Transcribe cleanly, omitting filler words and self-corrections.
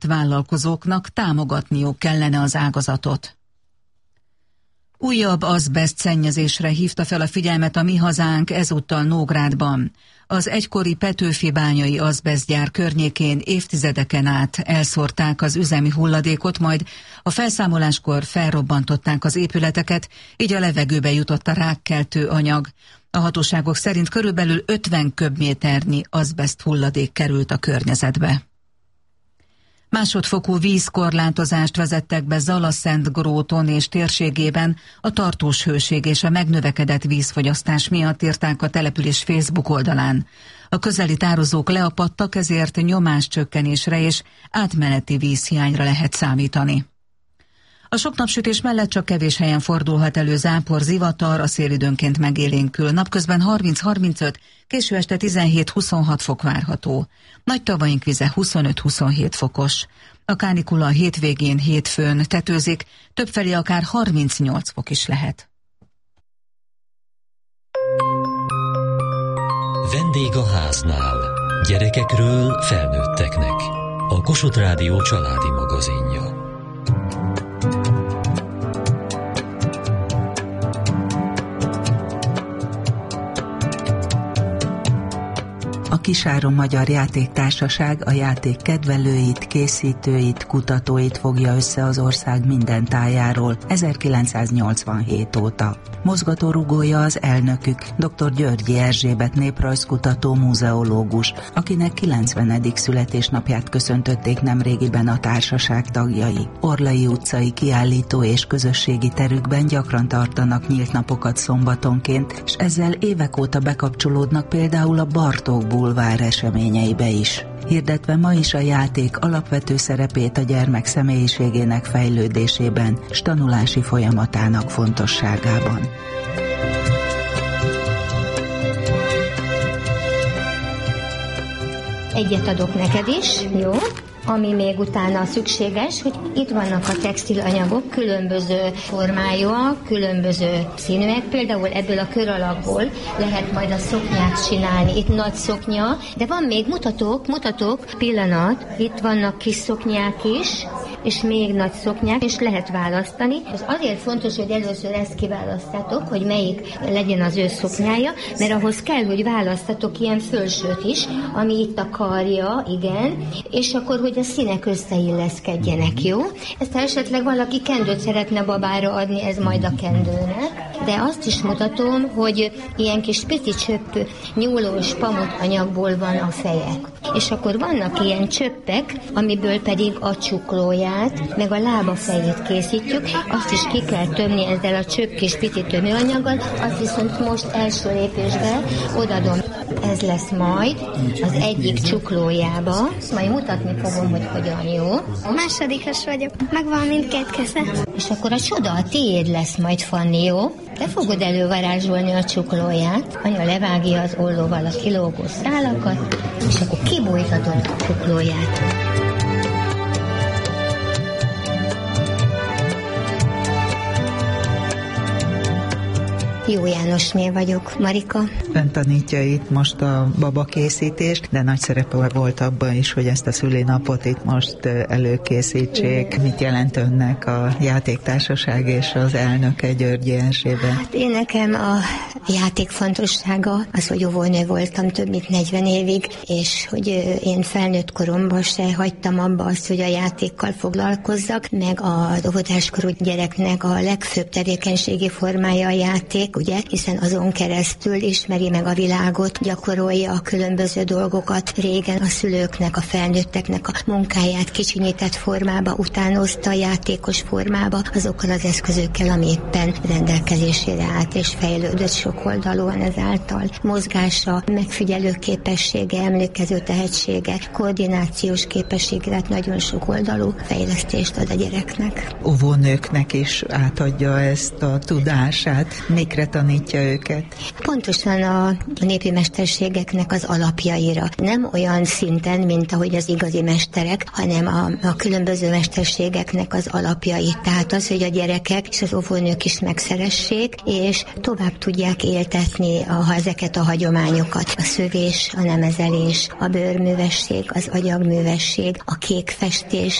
vállalkozóknak támogatniuk kellene az ágazatot. Újabb azbeszt szennyezésre hívta fel a figyelmet a Mi Hazánk ezúttal Nógrádban. Az egykori Petőfi-bányai azbesztgyár környékén évtizedeken át elszórták az üzemi hulladékot, majd a felszámoláskor felrobbantották az épületeket, így a levegőbe jutott a rákkeltő anyag. A hatóságok szerint körülbelül 50 köbméternyi azbeszt hulladék került a környezetbe. Másodfokú vízkorlátozást vezettek be Zalaszentgróton és térségében a tartós hőség és a megnövekedett vízfogyasztás miatt, írták a település Facebook oldalán. A közeli tározók leapadtak, ezért nyomáscsökkenésre és átmeneti vízhiányra lehet számítani. A sok napsütés mellett csak kevés helyen fordulhat elő zápor, zivatar, a szél időnként megélénkül. Napközben 30-35, késő este 17-26 fok várható. Nagy tavaink vize 25-27 fokos. A kánikula a hétvégén, hétfőn tetőzik, többfelé akár 38 fok is lehet. Vendég a háznál. Gyerekekről felnőtteknek. A Kossuth Rádió családi magazinja. A Kisáron Magyar Játéktársaság a játék kedvelőit, készítőit, kutatóit fogja össze az ország minden tájáról 1987 óta. Mozgatórugója az elnökük, dr. Györgyi Erzsébet néprajzkutató múzeológus, akinek 90. születésnapját köszöntötték nemrégiben a társaság tagjai. Orlai utcai kiállító és közösségi terükben gyakran tartanak nyílt napokat szombatonként, és ezzel évek óta bekapcsolódnak például a Bartók bulvár eseményeibe is, hirdetve ma is a játék alapvető szerepét a gyermek személyiségének fejlődésében, s tanulási folyamatának fontosságában. Egyet adok neked is, jó? Ami még utána szükséges, hogy itt vannak a textilanyagok, különböző formájúak, különböző színűek, például ebből a kör alakból lehet majd a szoknyát csinálni. Itt nagy szoknya, de van még, mutatok, pillanat, itt vannak kis szoknyák is, és még nagy szoknyák, és lehet választani. Ez azért fontos, hogy először ezt kiválasztatok, hogy melyik legyen az ő szoknyája, mert ahhoz kell, hogy választatok ilyen fölsőt is, ami itt a karja, igen, és akkor, hogy a színek összeilleszkedjenek, jó? Ezt ha esetleg valaki kendőt szeretne babára adni, ez majd a kendőnek. De azt is mutatom, hogy ilyen kis pici csöpp nyúlós pamut anyagból van a fejek. És akkor vannak ilyen csöppek, amiből pedig a csuklóját, meg a lába fejét készítjük, azt is ki kell tömni ezzel a csöpp kis pici tömőanyaggal, azt viszont most első lépésben odadom. Ez lesz majd az egyik csuklójába, majd mutatni fogom, hogy hogyan, jó? Másodikos vagyok, megvan mindkét keze. És akkor a csoda a tiéd lesz majd, Fanni, jó? Te fogod elővarázsolni a csuklóját, anya levágja az ollóval a kilógó szálakat, és akkor kibújtatod a csuklóját. Jó Jánosné vagyok, Marika. Ön tanítja itt most a babakészítést, de nagy szerepe volt abban is, hogy ezt a szülinapot itt most előkészítsék. Mit jelent önnek a játéktársaság és az elnöke, Györgyi Erzsébet? Hát én nekem a játék fontossága az, hogy óvónő voltam több mint 40 évig, és hogy én felnőtt koromban se hagytam abba azt, hogy a játékkal foglalkozzak, meg az óvodáskorú gyereknek a legfőbb tevékenységi formája a játék, ugye, hiszen azon keresztül ismeri meg a világot, gyakorolja a különböző dolgokat. Régen a szülőknek, a felnőtteknek a munkáját kicsinyített formába utánozta, a játékos formába, azokkal az eszközökkel, ami éppen rendelkezésére állt és fejlődött sokoldalúan ezáltal. Mozgása, megfigyelő képessége, emlékező tehetsége, koordinációs képessége, tehát nagyon sokoldalú fejlesztést ad a gyereknek. Óvónőknek is átadja ezt a tudását. Mikre tanítja őket? Pontosan a népi mesterségeknek az alapjaira. Nem olyan szinten, mint ahogy az igazi mesterek, hanem a különböző mesterségeknek az alapjait. Tehát az, hogy a gyerekek és az óvónők is megszeressék, és tovább tudják éltetni ezeket a hagyományokat. A szövés, a nemezelés, a bőrművesség, az agyagművesség, a kékfestés,